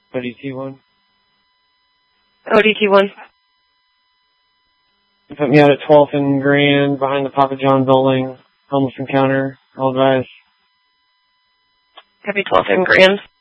ODT1. ODT1. You put me out at 12th and Grand behind the Papa John building. Homeless encounter. All advised. Copy 12th and Grand.